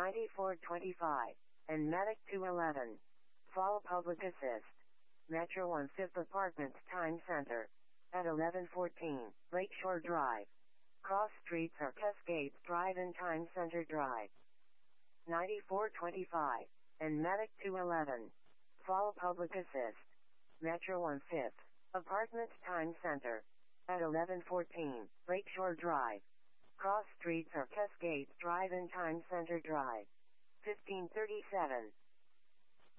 9425, and Medic 211. Follow Public Assist. Metro 1 5th Apartments Time Center. At 1114, Lakeshore Drive. Cross streets are Cascades Drive and Time Center Drive. 9425, and Medic 211. Follow Public Assist. Metro 1 5th Apartments Time Center. At 1114, Lakeshore Drive. Cross streets are Cascades Drive and Time Center Drive. 1537,